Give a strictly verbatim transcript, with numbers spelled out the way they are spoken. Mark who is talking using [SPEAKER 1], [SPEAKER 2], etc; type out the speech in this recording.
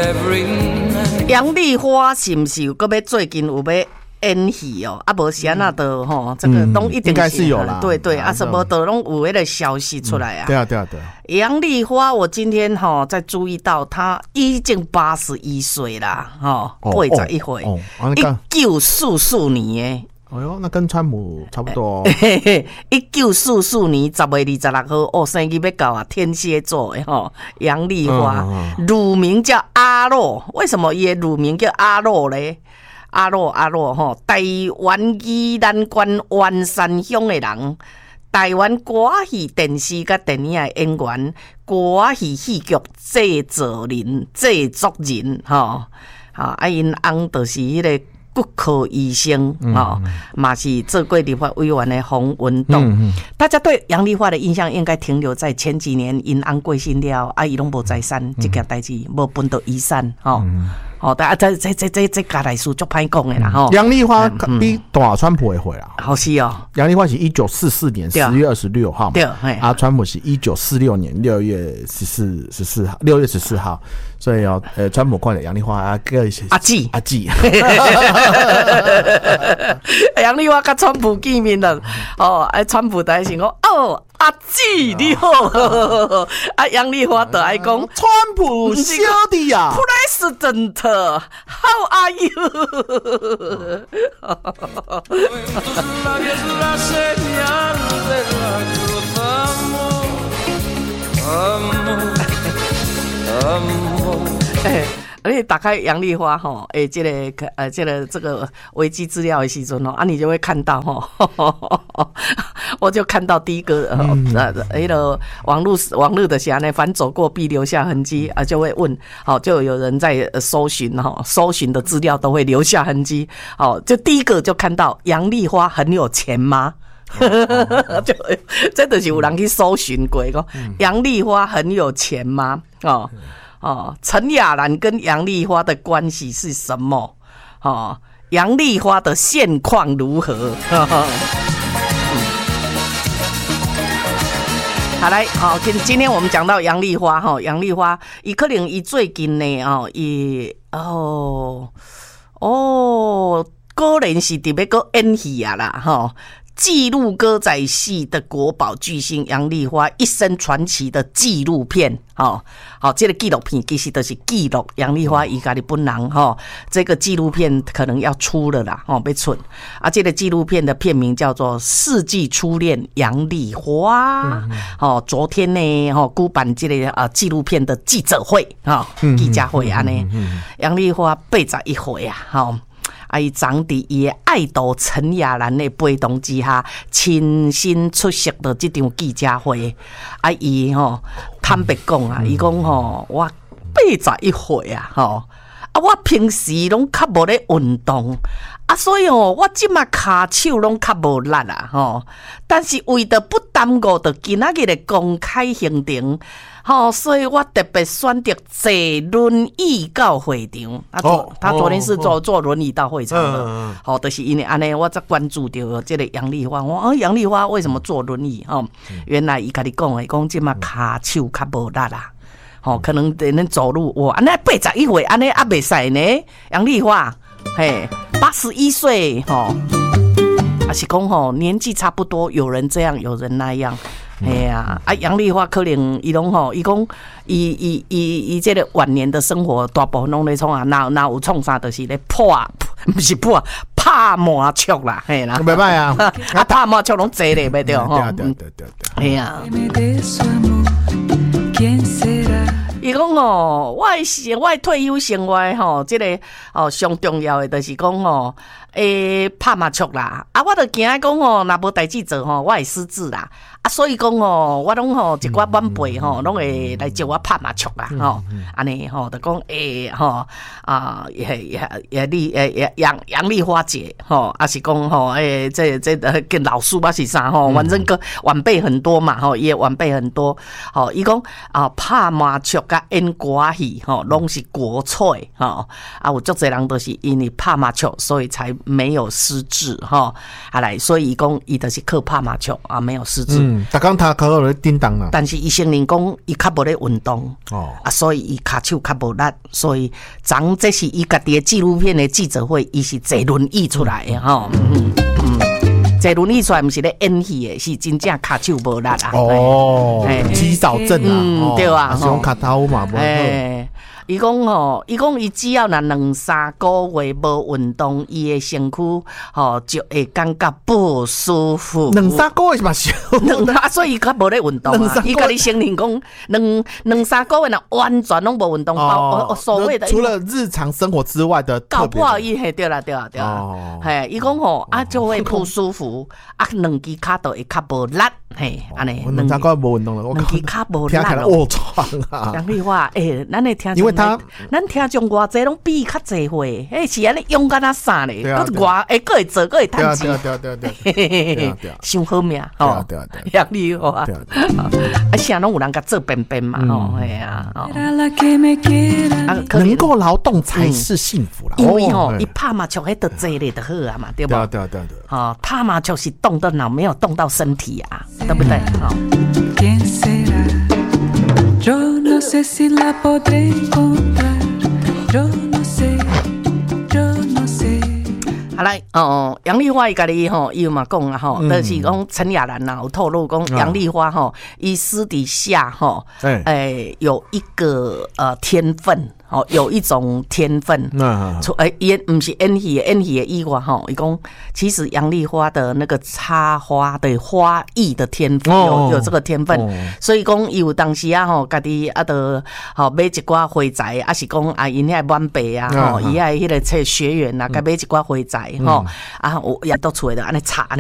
[SPEAKER 1] 杨丽花是不是有搁要最近有要演戏哦？啊，无是安那的吼，这个拢一定是、
[SPEAKER 2] 应该是有啦。
[SPEAKER 1] 对对，啊，什么都拢有那个消息出来啊。
[SPEAKER 2] 嗯、对啊，对啊，对啊。
[SPEAKER 1] 杨丽花，我今天哈在注意到，她已经八十一岁啦，哈，八十一岁，一九四四年诶。
[SPEAKER 2] 哎呦，那跟川普差不多、哦。
[SPEAKER 1] 一九四四年十月二十六号，哦，生日要到啊，天蝎座的吼，杨丽花，嗯、乳名叫阿洛，为什么伊乳名叫阿洛咧？阿洛阿洛吼，台湾宜兰县员山乡的人，台湾歌仔戏、电视甲电影的演员，歌仔戏戏剧制作人、制作人吼，啊，啊因翁就是迄、那个。骨科医生哦，嘛、嗯、是做过立法委员的洪文栋、嗯嗯。大家对杨丽花的印象应该停留在前几年因翁过身了，啊，伊拢无财产，嗯、这件代志无分到遗产，吼、嗯。哦，但啊，这这这这这家来事足歹讲的啦，吼、嗯。
[SPEAKER 2] 杨丽花比大川普会回啦，
[SPEAKER 1] 好是哦。
[SPEAKER 2] 杨丽花是一九四四年十月二十六号嘛，对，啊，川普是一九四六年六月十四十四号，六月十四号，所以哦，呃，川普看了杨丽花啊，个
[SPEAKER 1] 阿季
[SPEAKER 2] 阿季。
[SPEAKER 1] 杨丽花甲川普见面了，哦，哎，川普在想讲，哦，阿季你好，啊，杨丽花就爱讲，
[SPEAKER 2] 川普兄弟呀
[SPEAKER 1] ，President，How are you？ 哎。而且打开杨丽花哈，哎、欸，这个呃，这个这个维基资料的时阵哦，啊，你就会看到哈，我就看到第一个呃，那、嗯、个网络网络的啥呢？凡走过必留下痕迹啊，就会问，好，就有人在搜寻哈，搜寻的资料都会留下痕迹，好，就第一个就看到杨丽花很有钱吗？就真的是有人去搜寻过，讲杨丽花很有钱吗？哦。哦，陈雅兰跟杨丽花的关系是什么？哦，杨丽花的现况如何？呵呵嗯、好来，好、哦，今今天我们讲到杨丽花哈，杨丽花，伊可能伊最近呢，哦，伊哦哦，个人是特别个演戏啊啦，哈、哦。纪录歌仔戏的国宝巨星杨丽花一生传奇的纪录片，好、哦，好、哦，这个纪录片其实都是记录杨丽花伊家的本人哈、哦。这个纪录片可能要出了啦，哦，要出啊。这个纪录片的片名叫做《世纪初恋杨丽花》。嗯嗯哦，昨天呢，哦，举办这个啊纪录片的记者会，哈、哦，记者会安尼，杨丽花八十一岁啊，哈、哦。啊，伊长伫伊的爱豆陈雅兰的陪同之下，亲身出席的这场记者会。啊，伊吼坦白讲啊，伊讲吼，我八十一岁啊，吼啊，我平时拢较无咧运动啊，所以哦，我即马骹手拢较无力啊，吼。但是为着不耽误着今仔日的公开行程。好、哦，所以我特别选择坐轮椅到会场。他昨、哦、他昨天是坐、哦、坐轮椅到会场的。嗯好、嗯哦，就是因为安尼，我才关注到这个杨丽花。我啊，杨丽花为什么坐轮椅？哦，嗯、原来伊家己讲的，讲即马骹手较无力啦。哦，可能得能走路。哇，安尼八十一岁，安尼也袂使呢。杨丽花，嘿，八十一岁，吼、哦，啊是讲吼年纪差不多，有人这样，有人那样。哎呀，啊，杨丽花可能伊拢吼，伊讲伊伊伊伊这个晚年的生活大部分拢咧创啊，哪哪有创啥，就是咧破，不是破，拍麻雀啦，嘿啦，
[SPEAKER 2] 袂歹啊，
[SPEAKER 1] 啊拍麻雀拢坐咧，袂对吼，
[SPEAKER 2] 对对对对，
[SPEAKER 1] 哎呀。伊讲哦，我的我的退休生活吼，这个哦上重要的就是讲哦，诶拍麻雀啦，啊，我就惊讲哦，若无代志做吼，我会失智啦，啊，所以讲哦，我拢吼一寡晚辈吼，拢会来招我拍麻雀啦，吼，安尼吼，就讲诶吼啊，也也也丽诶杨杨丽花姐吼，啊是讲吼诶，这这跟老师吧是啥吼，反正个晚辈很多嘛，吼，也晚辈很多，吼，伊讲啊拍麻雀。演歌仔戏吼，拢是国粹吼，啊有足侪人都是因为拍麻雀，所以才没有失智哈，啊来，所以伊讲伊就是靠拍麻将啊，没有失智。
[SPEAKER 2] 嗯，逐工他靠咧叮当啦。
[SPEAKER 1] 但是伊承认讲伊较无咧运动哦，啊，所以伊骹手较无力，所以昨这是伊家己的纪录片的记者会，伊是坐轮椅出来的吼。嗯嗯，坐轮椅出来毋是咧演戏的，是真正骹手无力啊。
[SPEAKER 2] 哦，肌少症啊，
[SPEAKER 1] 嗯，对啊，
[SPEAKER 2] 是讲骹头嘛无好。
[SPEAKER 1] 伊讲吼，伊讲伊只要若两三个月无运动，伊的身躯吼就会感觉不舒服。
[SPEAKER 2] 两三个月是嘛少，
[SPEAKER 1] 两所以伊较无咧运动啊。伊家己承认讲，两两三个月若完全拢无运动，包哦所谓的
[SPEAKER 2] 除了日常生活之外的特别。
[SPEAKER 1] 搞不好伊嘿对啦对啦对啦，嘿，伊讲吼啊就会不舒服，啊两支骹都会较无力，嘿，安尼。
[SPEAKER 2] 两三个月无运动了，我
[SPEAKER 1] 两支骹无力，
[SPEAKER 2] 听起来卧床啊。
[SPEAKER 1] 杨丽花，诶，咱的听。
[SPEAKER 2] 因为他，
[SPEAKER 1] 咱听众偌济拢比伊较济岁，迄是安尼勇敢啊啥咧？佫偌诶，佫会做，佫会趁钱，
[SPEAKER 2] 对对对对对，
[SPEAKER 1] 伤好命哦，
[SPEAKER 2] 对对，
[SPEAKER 1] 杨丽花，啊，啥拢有人甲做便便嘛，吼，系啊，
[SPEAKER 2] 能够劳动才是幸福啦。
[SPEAKER 1] 因为吼，伊拍麻将迄得坐咧就好啊嘛，对不？
[SPEAKER 2] 对对对对，
[SPEAKER 1] 哦，拍麻将是动到脑，没有动到身体啊，对不对？好。Yo no sé si la podré encontrar. Yo no sé, yo no sé. 好来哦，杨丽花伊家己吼，伊嘛讲啊吼，就是讲陈雅兰呐，有透露讲杨丽花吼，伊私底下吼，诶有一个呃天分。哦，有一种天分，出诶演不是演戏，演戏的以外吼，伊讲其实杨丽花的那个插花的花艺的天分，有有这个天分，所以讲伊有当时啊吼，家己啊得吼买一寡花材，啊是讲啊因遐晚辈啊吼，伊遐迄个册学员啊，甲买一寡花材吼，啊有也都出来的安尼插。